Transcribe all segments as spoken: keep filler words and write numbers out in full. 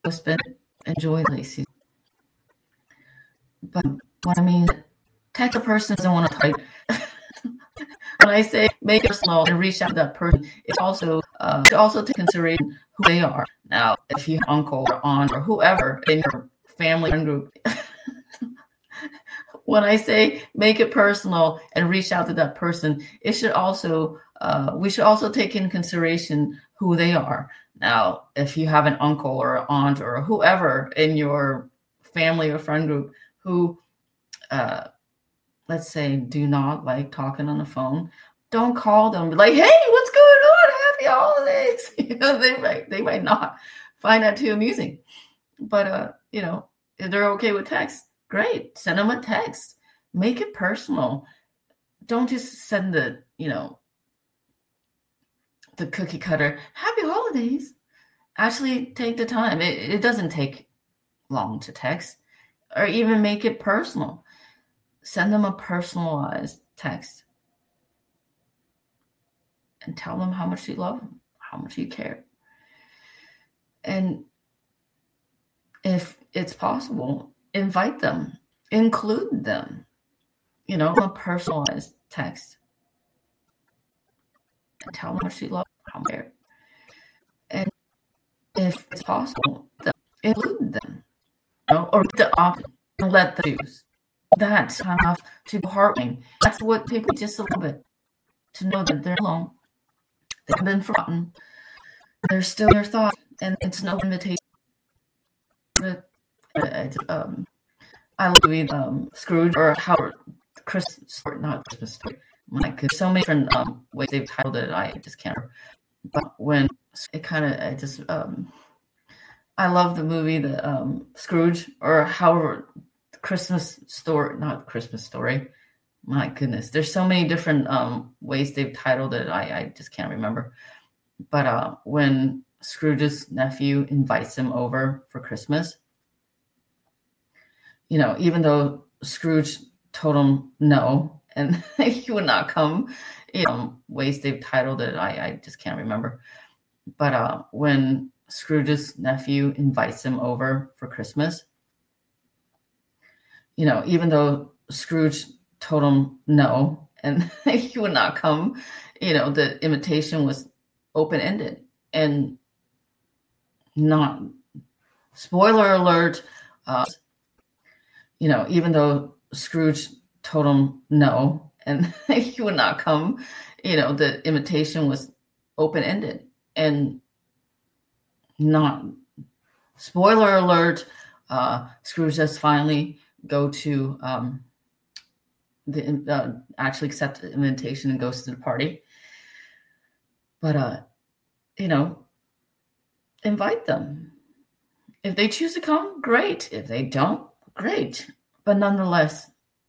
spend enjoy the season. But what I mean, text a person doesn't want to type. When I say make it personal and reach out to that person, it's also uh, to also take consideration who they are. Now, if you have uncle or aunt or whoever in your family group, when I say make it personal and reach out to that person, it should also uh, we should also take in consideration who they are. Now, if you have an uncle or aunt or whoever in your family or friend group who uh, let's say, do not like talking on the phone, don't call them. Be like, hey, what's going on? Happy holidays. You know, they might they might not find that too amusing. But uh, you know, if they're okay with text, great. Send them a text. Make it personal. Don't just send the, you know, the cookie cutter, happy holidays. Actually take the time. It, it doesn't take long to text, or even make it personal. Send them a personalized text and tell them how much you love them, how much you care. And if it's possible, invite them, include them, you know, a personalized text and tell them how much you love them, how much you care. And if it's possible, include them, you know, or the option and let them choose. That's enough to be heartening. That's what people just a little bit to know that they're alone. They haven't been forgotten. They're still in your thought, and it's no invitation. But, uh, um, I love um, Scrooge or Howard, Christmas story, not Christmas story. My goodness, so many different um, ways they've titled it. I just can't remember. But when it kind of, I just, um, I love the movie, the um, Scrooge or Howard. Christmas story, not Christmas story. My goodness, there's so many different um, ways they've titled it. I, I just can't remember. But uh, when Scrooge's nephew invites him over for Christmas, you know, even though Scrooge told him no and he would not come, you know, ways they've titled it. I, I just can't remember. But uh, when Scrooge's nephew invites him over for Christmas, you know, even though Scrooge told him no and he would not come, you know, the invitation was open-ended and not, spoiler alert, uh, you know, even though Scrooge told him no and he would not come, you know, the invitation was open-ended and not, spoiler alert, uh, Scrooge just finally go to um, the uh, actually accept the invitation and goes to the party. But, uh, you know, invite them. If they choose to come, great. If they don't, great. But nonetheless,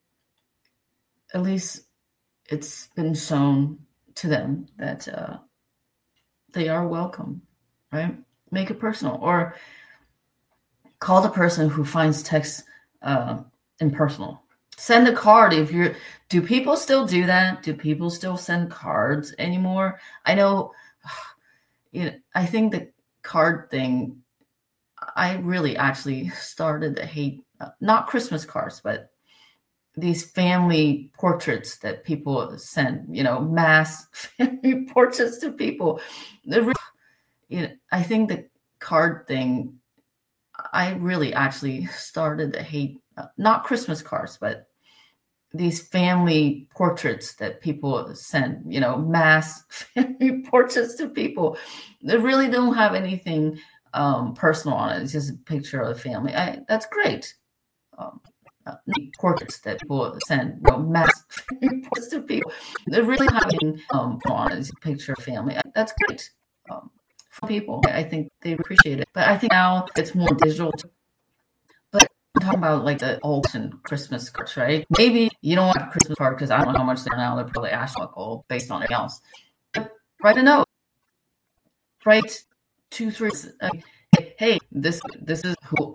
at least it's been shown to them that uh, they are welcome, right? Make it personal. Or call the person who finds text uh, impersonal. Send a card if you're, do people still do that? Do people still send cards anymore? I know, you know, I think the card thing, I really actually started to hate, uh, not Christmas cards, but these family portraits that people send, you know, mass family portraits to people. Really, you know, I think the card thing, I really actually started to hate, uh, not Christmas cards, but these family portraits that people send, you know, mass family portraits to people that really don't have anything um, personal on it. It's just a picture of the family. I, that's great. Um, uh, portraits that people send, you know, mass family portraits to people that really have anything um, on it. It's a picture of family. I, that's great. Um, for people, I think they appreciate it. But I think now it's more digital. But I'm talking about like the old Christmas cards, right? Maybe you don't want a Christmas card because I don't know how much they're now. They're probably astronomical based on anything else. But write a note. Write two, three. Uh, hey, this this is who